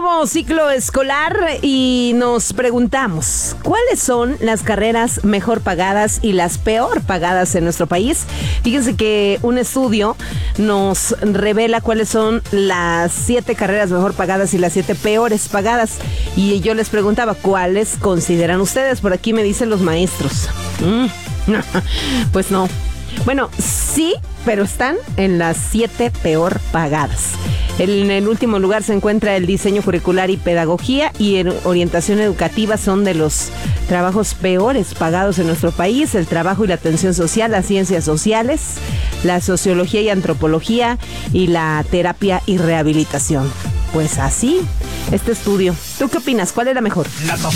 nuevo ciclo escolar y nos preguntamos, ¿cuáles son las carreras mejor pagadas y las peor pagadas en nuestro país? Fíjense que un estudio nos revela cuáles son las 7 carreras mejor pagadas y las 7 peores pagadas. Y yo les preguntaba, ¿cuáles consideran ustedes? Por aquí me dicen los maestros. Pues no. Bueno, sí, pero están en las 7 peor pagadas. En el último lugar se encuentra el diseño curricular y pedagogía, y en orientación educativa son de los trabajos peores pagados en nuestro país: el trabajo y la atención social, las ciencias sociales, la sociología y antropología y la terapia y rehabilitación. Pues así, este estudio. ¿Tú qué opinas? ¿Cuál es la mejor? La top